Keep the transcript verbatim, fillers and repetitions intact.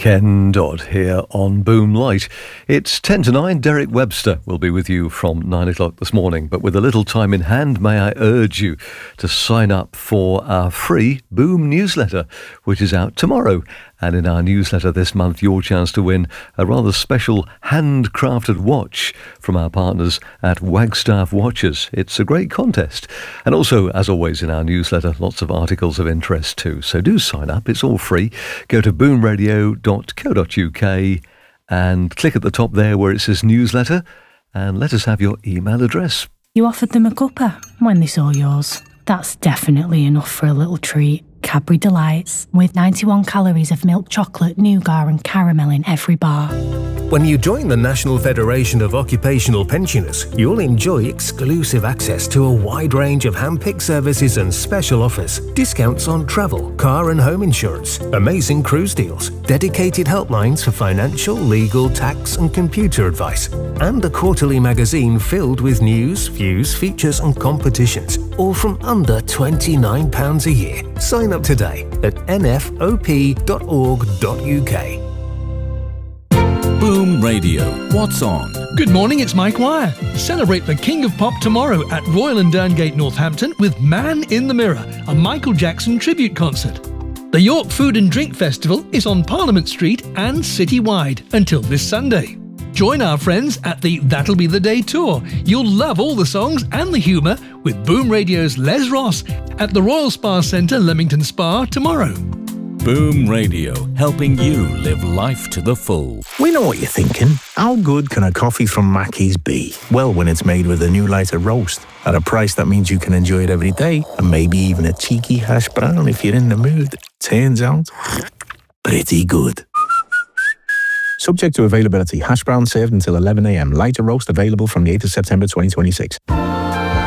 Ken Dodd here on Boom Light. It's ten to nine. Derek Webster will be with you from nine o'clock this morning. But with a little time in hand, may I urge you to sign up for our free Boom newsletter, which is out tomorrow. And in our newsletter this month, your chance to win a rather special handcrafted watch from our partners at Wagstaff Watches. It's a great contest. And also, as always in our newsletter, lots of articles of interest too. So do sign up. It's all free. Go to boom radio dot co dot uk and click at the top there where it says newsletter and let us have your email address. You offered them a cuppa when they saw yours. That's definitely enough for a little treat. Cadbury Delights, with ninety-one calories of milk chocolate, nougat and caramel in every bar. When you join the National Federation of Occupational Pensioners, you'll enjoy exclusive access to a wide range of hand-picked services and special offers, discounts on travel, car and home insurance, amazing cruise deals, dedicated helplines for financial, legal, tax and computer advice, and a quarterly magazine filled with news, views, features and competitions, all from under twenty-nine pounds a year. Sign up today at n f o p dot org dot u k. Boom Radio. What's on? Good morning, it's Mike Wire. Celebrate the King of Pop tomorrow at Royal and Derngate, Northampton with Man in the Mirror, a Michael Jackson tribute concert. The York Food and Drink Festival is on Parliament Street and citywide until this Sunday. Join our friends at the That'll Be the Day tour. You'll love all the songs and the humour with Boom Radio's Les Ross at the Royal Spa Centre, Leamington Spa tomorrow. Boom Radio, helping you live life to the full. We know what you're thinking. How good can a coffee from Mackey's be? Well, when it's made with a new lighter roast at a price that means you can enjoy it every day, and maybe even a cheeky hash brown if you're in the mood. Turns out, pretty good. Subject to availability. Hash brown served until eleven a m. Lighter roast available from the eighth of September twenty twenty-six.